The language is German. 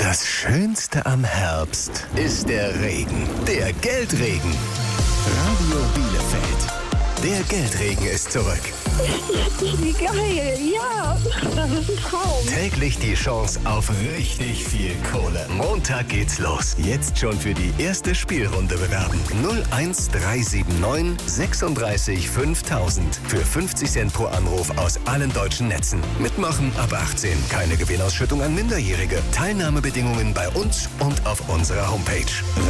Das Schönste am Herbst ist der Regen. Der Geldregen. Radio Bielefeld. Der Geldregen ist zurück. Wie geil, ja, das ist ein Traum. Täglich die Chance auf richtig viel Kohle. Montag geht's los. Jetzt schon für die erste Spielrunde bewerben. 01379 36 5000. Für 50 Cent pro Anruf aus allen deutschen Netzen. Mitmachen ab 18. Keine Gewinnausschüttung an Minderjährige. Teilnahmebedingungen bei uns und auf unserer Homepage.